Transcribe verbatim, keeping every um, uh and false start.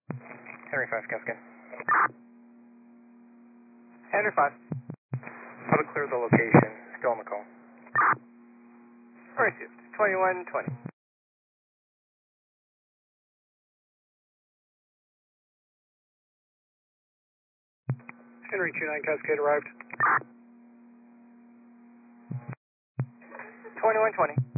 Henry five, Cascade. Henry five. How to clear the location. Still on the call. Received. twenty-one twenty. Henry two nine, Cascade arrived. twenty-one twenty.